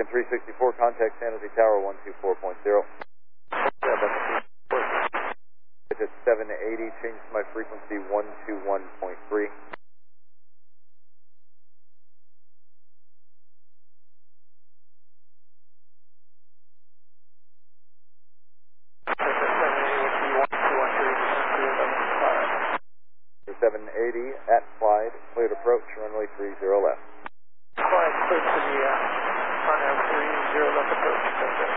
364, contact San Jose Tower 124.0. It's at 780, change my frequency 121.3. For 780 at Clyde, cleared approach, runway 30 left. Clyde, cleared for the front end 30 left approach.